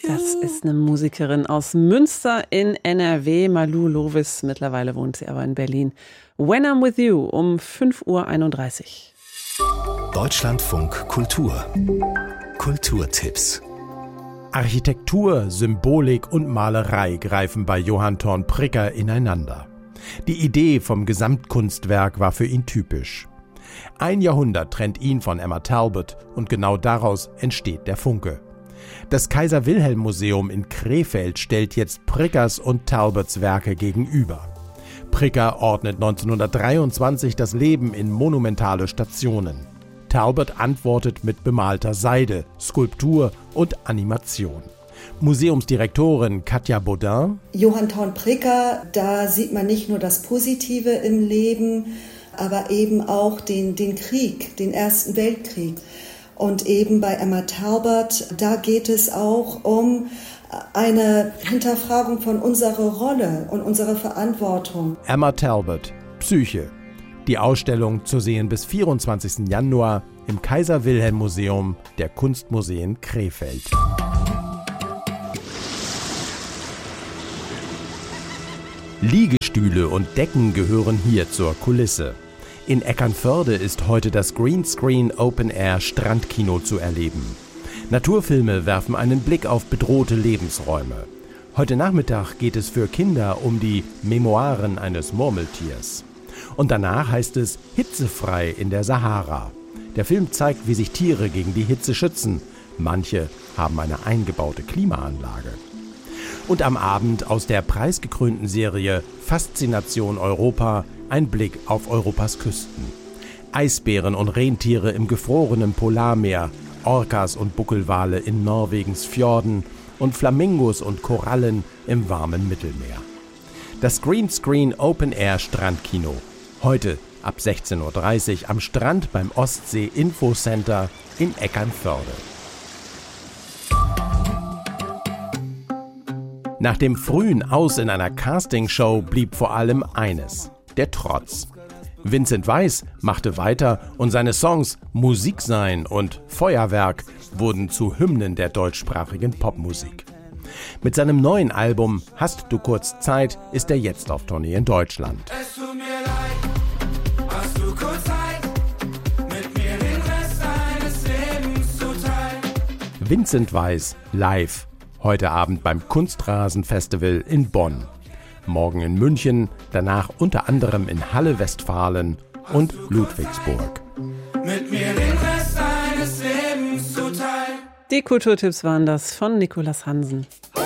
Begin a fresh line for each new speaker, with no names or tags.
Das ist eine Musikerin aus Münster in NRW, Malou Lovis. Mittlerweile wohnt sie aber in Berlin. When I'm With You um 5:31 Uhr.
Deutschlandfunk Kultur. Kulturtipps.
Architektur, Symbolik und Malerei greifen bei Johann Thorn-Prikker ineinander. Die Idee vom Gesamtkunstwerk war für ihn typisch. Ein Jahrhundert trennt ihn von Emma Talbot und genau daraus entsteht der Funke. Das Kaiser-Wilhelm-Museum in Krefeld stellt jetzt Prickers und Talbots Werke gegenüber. Prikker ordnet 1923 das Leben in monumentale Stationen. Talbot antwortet mit bemalter Seide, Skulptur und Animation. Museumsdirektorin Katja Baudin:
Johann Thorn-Prikker, da sieht man nicht nur das Positive im Leben, aber eben auch den Krieg, den Ersten Weltkrieg. Und eben bei Emma Talbot, da geht es auch um eine Hinterfragung von unserer Rolle und unserer Verantwortung.
Emma Talbot, Psyche. Die Ausstellung zu sehen bis 24. Januar im Kaiser-Wilhelm-Museum der Kunstmuseen Krefeld. Liegestühle und Decken gehören hier zur Kulisse. In Eckernförde ist heute das Greenscreen Open Air Strandkino zu erleben. Naturfilme werfen einen Blick auf bedrohte Lebensräume. Heute Nachmittag geht es für Kinder um die Memoiren eines Murmeltiers. Und danach heißt es Hitzefrei in der Sahara. Der Film zeigt, wie sich Tiere gegen die Hitze schützen. Manche haben eine eingebaute Klimaanlage. Und am Abend aus der preisgekrönten Serie Faszination Europa ein Blick auf Europas Küsten. Eisbären und Rentiere im gefrorenen Polarmeer, Orcas und Buckelwale in Norwegens Fjorden und Flamingos und Korallen im warmen Mittelmeer. Das Greenscreen Open Air Strandkino. Heute ab 16:30 Uhr am Strand beim Ostsee Info Center in Eckernförde. Nach dem frühen Aus in einer Castingshow blieb vor allem eines: der Trotz. Vincent Weiss machte weiter und seine Songs Musik sein und Feuerwerk wurden zu Hymnen der deutschsprachigen Popmusik. Mit seinem neuen Album Hast du kurz Zeit ist er jetzt auf Tournee in Deutschland.
Es tut mir leid, hast du kurz Zeit, mit mir den Rest deines Lebens zu teilen.
Vincent Weiss live, heute Abend beim Kunstrasen-Festival in Bonn. Morgen in München, danach unter anderem in Halle Westfalen und Ludwigsburg.
Mit mir den Rest deines Lebens zu teilen.
Die Kulturtipps waren das von Nicolas Hansen.